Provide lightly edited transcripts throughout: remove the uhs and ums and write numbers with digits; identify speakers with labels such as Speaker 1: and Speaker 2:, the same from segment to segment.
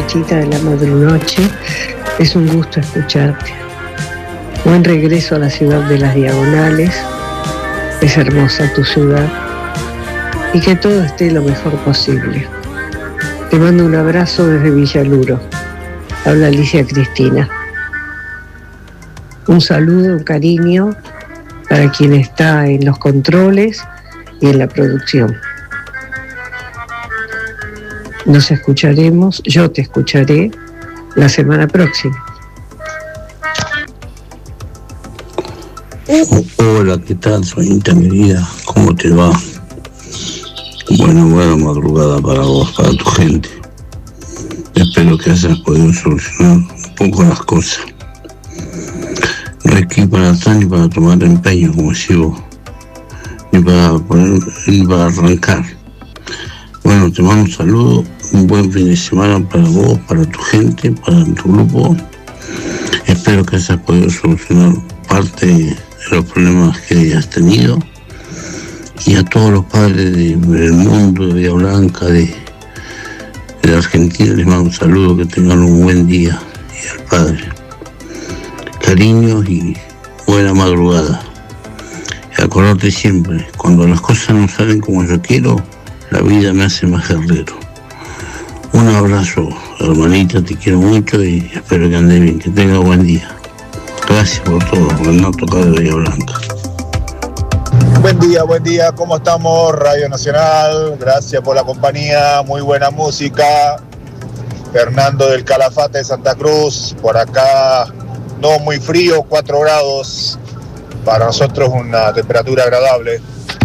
Speaker 1: Nachita de la Madrunoche. Es un gusto escucharte. Buen regreso a la ciudad de las Diagonales. Es hermosa tu ciudad. Y que todo esté lo mejor posible. Te mando un abrazo desde Villaluro. Habla Alicia Cristina. Un saludo, un cariño para quien está en los controles y en la producción. Nos escucharemos, yo te escucharé la semana próxima.
Speaker 2: Hola, ¿qué tal, Soñita querida? ¿Cómo te va? Buena madrugada para vos, para tu gente. Espero que hayas podido solucionar un poco las cosas. No hay que ir para atrás ni para tomar empeño, como decís vos, ni para arrancar. Bueno, te mando un saludo, un buen fin de semana para vos, para tu gente, para tu grupo. Espero que hayas podido solucionar parte de los problemas que hayas tenido. Y a todos los padres del mundo, de Bahía Blanca, de Argentina, les mando un saludo, que tengan un buen día. Y al padre, cariños y buena madrugada. Y acordate siempre, cuando las cosas no salen como yo quiero, la vida me hace más guerrero. Un abrazo, hermanita, te quiero mucho y espero que andes bien, que tengas buen día. Gracias por todo, por no tocar de Bahía Blanca.
Speaker 3: Buen día, ¿cómo estamos? Radio Nacional, gracias por la compañía, muy buena música. Fernando del Calafate de Santa Cruz, por acá no muy frío, 4 grados, para nosotros una temperatura agradable.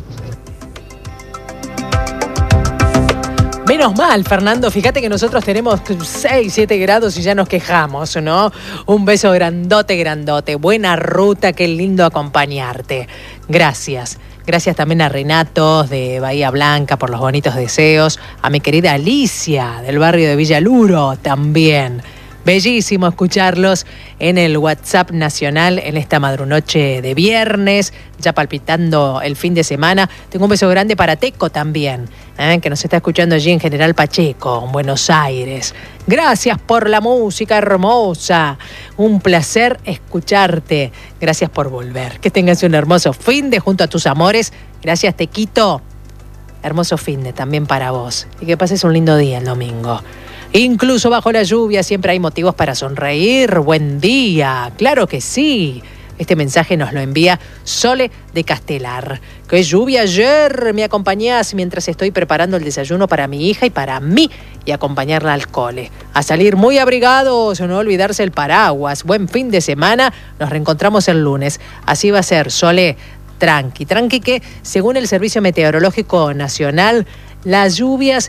Speaker 4: Menos mal, Fernando, fíjate que nosotros tenemos 6, 7 grados y ya nos quejamos, ¿no? Un beso grandote, grandote. Buena ruta, qué lindo acompañarte. Gracias. Gracias también a Renato de Bahía Blanca por los bonitos deseos. A mi querida Alicia del barrio de Villaluro también. Bellísimo escucharlos en el WhatsApp nacional en esta madrunoche de viernes, ya palpitando el fin de semana. Tengo un beso grande para Teco también, que nos está escuchando allí en General Pacheco, en Buenos Aires. Gracias por la música hermosa. Un placer escucharte. Gracias por volver. Que tengas un hermoso fin de junto a tus amores. Gracias, Tequito. Hermoso fin de también para vos. Y que pases un lindo día el domingo. Incluso bajo la lluvia siempre hay motivos para sonreír. Buen día, claro que sí. Este mensaje nos lo envía Sole de Castelar. ¡Qué lluvia ayer! Me acompañás mientras estoy preparando el desayuno para mi hija y para mí y acompañarla al cole. A salir muy abrigados, no olvidarse el paraguas. Buen fin de semana, nos reencontramos el lunes. Así va a ser, Sole. Tranqui que según el Servicio Meteorológico Nacional, las lluvias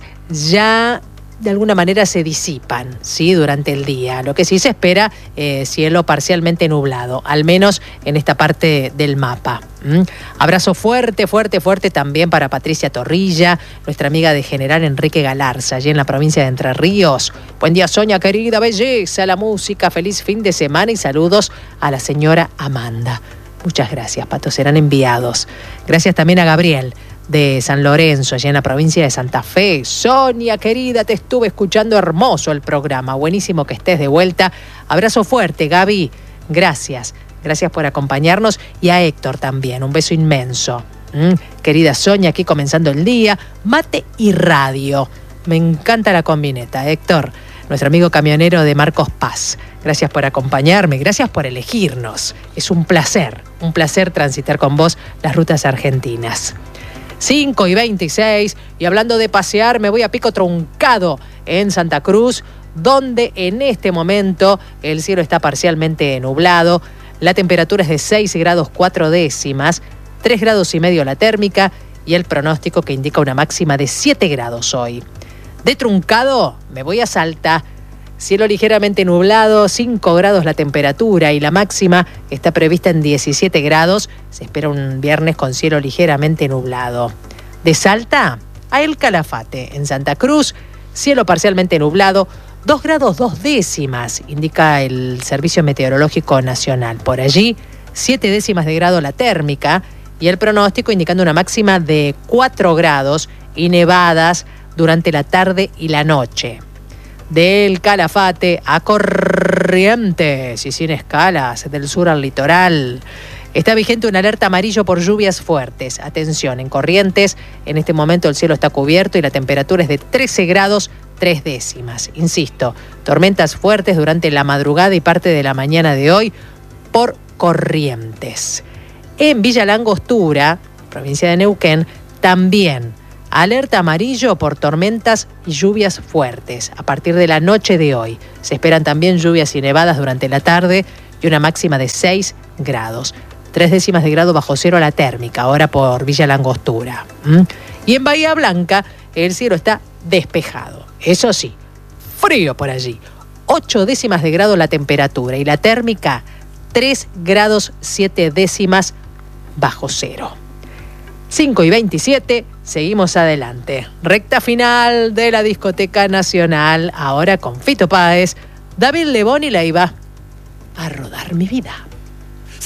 Speaker 4: ya de alguna manera se disipan, ¿sí? Durante el día. Lo que sí se espera, cielo parcialmente nublado, al menos en esta parte del mapa. Abrazo fuerte también para Patricia Torrilla, nuestra amiga de General Enrique Galarza, allí en la provincia de Entre Ríos. Buen día, Soña querida, belleza, la música, feliz fin de semana y saludos a la señora Amanda. Muchas gracias, Pato, serán enviados. Gracias también a Gabriel de San Lorenzo, allá en la provincia de Santa Fe. Sonia, querida, te estuve escuchando, hermoso el programa, buenísimo que estés de vuelta. Abrazo fuerte, Gaby, gracias por acompañarnos, y a Héctor también, un beso inmenso. Querida Sonia, aquí comenzando el día, mate y radio. Me encanta la combineta, Héctor, nuestro amigo camionero de Marcos Paz. Gracias por acompañarme, gracias por elegirnos. Es un placer transitar con vos las rutas argentinas. 5:26, y hablando de pasear, me voy a Pico Truncado, en Santa Cruz, donde en este momento el cielo está parcialmente nublado, la temperatura es de 6 grados 4 décimas, 3 grados y medio la térmica, y el pronóstico que indica una máxima de 7 grados hoy. De Truncado me voy a Salta, cielo ligeramente nublado, 5 grados la temperatura y la máxima está prevista en 17 grados. Se espera un viernes con cielo ligeramente nublado. De Salta a El Calafate, en Santa Cruz, cielo parcialmente nublado, 2 grados 2 décimas, indica el Servicio Meteorológico Nacional. Por allí, 7 décimas de grado la térmica y el pronóstico indicando una máxima de 4 grados y nevadas durante la tarde y la noche. del Calafate a Corrientes y sin escalas del sur al litoral. Está vigente una alerta amarillo por lluvias fuertes. Atención, en Corrientes en este momento el cielo está cubierto y la temperatura es de 13 grados 3 décimas. Insisto, tormentas fuertes durante la madrugada y parte de la mañana de hoy por Corrientes. En Villa Langostura, provincia de Neuquén, también alerta amarillo por tormentas y lluvias fuertes. A partir de la noche de hoy se esperan también lluvias y nevadas durante la tarde y una máxima de 6 grados. 3 décimas de grado bajo cero la térmica, ahora por Villa Langostura. Y en Bahía Blanca el cielo está despejado. Eso sí, frío por allí. 8 décimas de grado la temperatura y la térmica 3 grados 7 décimas bajo cero. 5:27, seguimos adelante. Recta final de la Discoteca Nacional, ahora con Fito Páez, David Lebón y la iba a rodar mi vida.